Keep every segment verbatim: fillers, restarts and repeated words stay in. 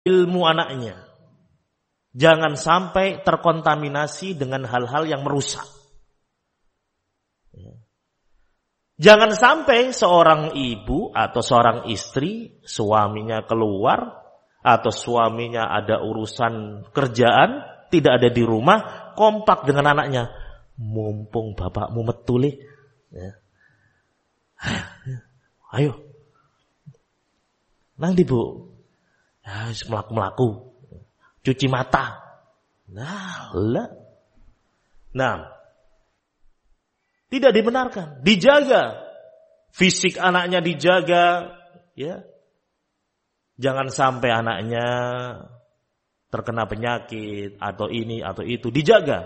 ilmu anaknya. Jangan sampai terkontaminasi dengan hal-hal yang merusak. Jangan sampai seorang ibu atau seorang istri, suaminya keluar atau suaminya ada urusan kerjaan, tidak ada di rumah, kompak dengan anaknya. Mumpung bapakmu metuli, ya. Ayo, nanti bu, ya, melaku-melaku, cuci mata. Nah, lah. Nah, tidak dibenarkan. Dijaga, fisik anaknya dijaga, ya. Jangan sampai anaknya terkena penyakit atau ini atau itu. Dijaga,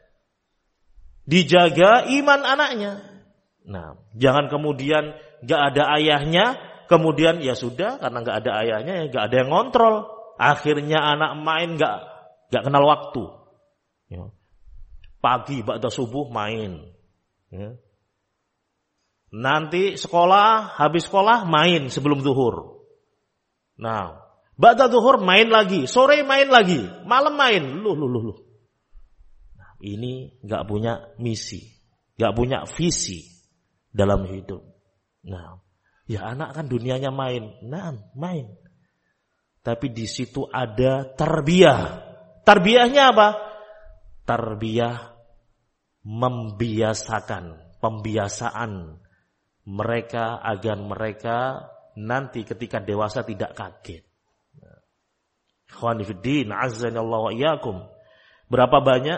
dijaga iman anaknya. Nah, jangan kemudian gak ada ayahnya, kemudian ya sudah karena gak ada ayahnya ya gak ada yang ngontrol. Akhirnya anak main gak gak kenal waktu. Ya. Pagi ba'da subuh main. Ya. Nanti sekolah, habis sekolah main sebelum zuhur. Nah, ba'da zuhur main lagi, sore main lagi, malam main. Luh luh luh luh. Nah, ini gak punya misi, gak punya visi dalam hidup. Nah, ya anak kan dunianya main. Nah, main. Tapi di situ ada tarbiyah. Tarbiyahnya apa? Tarbiyah membiasakan, pembiasaan mereka agar mereka nanti ketika dewasa tidak kaget. Ikhwani fiddin, azzanallahu wa iyyakum. Berapa banyak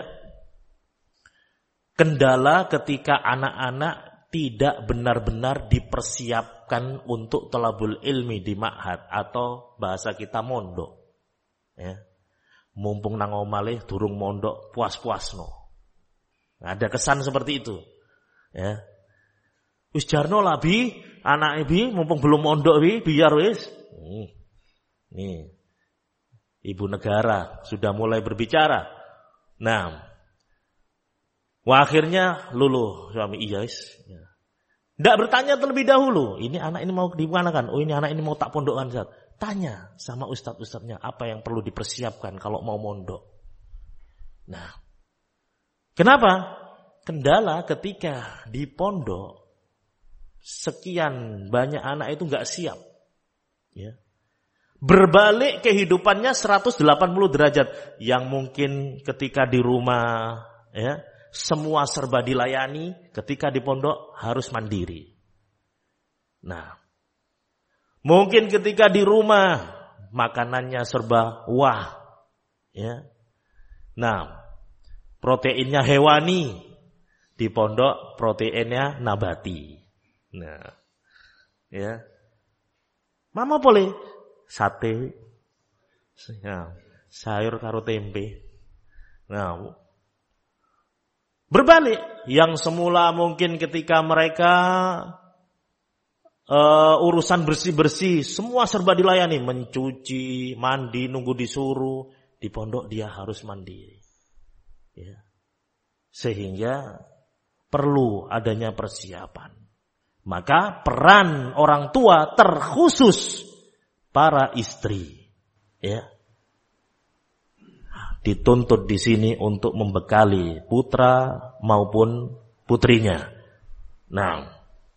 kendala ketika anak-anak tidak benar-benar dipersiapkan untuk thalabul ilmi di ma'had atau bahasa kita mondok. Ya. Mumpung nang omalih durung mondok puas-puasno. Ada kesan seperti itu. Ya. Wis jarno lah bi, anak bi mumpung belum mondok bi, biar wis. Nih. Nih. Ibu negara sudah mulai berbicara. Nah, wah akhirnya luluh suami iya wis. Ya. Tidak bertanya terlebih dahulu. Ini anak ini mau dimanakan? Oh ini anak ini mau tak pondokkan. Tanya sama ustadz-ustadznya apa yang perlu dipersiapkan kalau mau mondok. Nah, kenapa? Kendala ketika di pondok sekian banyak anak itu nggak siap. Ya. Berbalik kehidupannya seratus delapan puluh derajat. Yang mungkin ketika di rumah, ya. Semua serba dilayani, ketika di pondok harus mandiri. Nah, mungkin ketika di rumah makanannya serba wah, ya. Nah, proteinnya hewani, di pondok proteinnya nabati. Nah, ya. Mama boleh sate, ya, sayur karo tempe. Nah, berbalik, yang semula mungkin ketika mereka uh, urusan bersih-bersih, semua serba dilayani, mencuci, mandi, nunggu disuruh, di pondok dia harus mandiri. Ya. Sehingga perlu adanya persiapan. Maka peran orang tua terkhusus para istri, ya. Dituntut di sini untuk membekali putra maupun putrinya. Nah,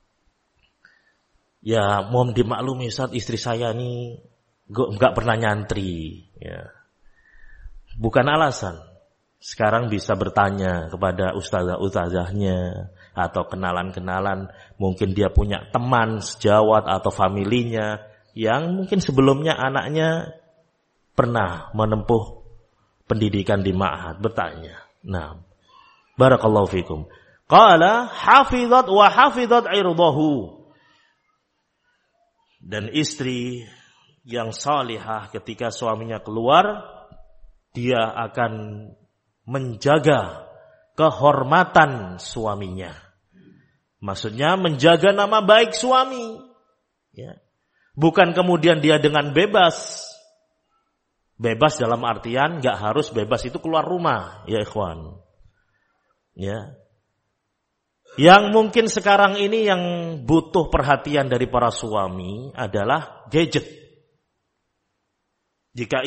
ya mohon dimaklumi saat istri saya ini enggak pernah nyantri. Ya. Bukan alasan. Sekarang bisa bertanya kepada ustazah-ustazahnya atau kenalan-kenalan. Mungkin dia punya teman sejawat atau familinya yang mungkin sebelumnya anaknya pernah menempuh pendidikan di ma'had, bertanya. Nah, barakallahu fikum. Qala hafizat wa hafizat irdahu. Dan istri yang salihah ketika suaminya keluar, dia akan menjaga kehormatan suaminya. Maksudnya menjaga nama baik suami. Ya. Bukan kemudian dia dengan bebas. Bebas dalam artian gak harus bebas itu keluar rumah, ya ikhwan. Ya. Yang mungkin sekarang ini yang butuh perhatian dari para suami adalah gadget. Jika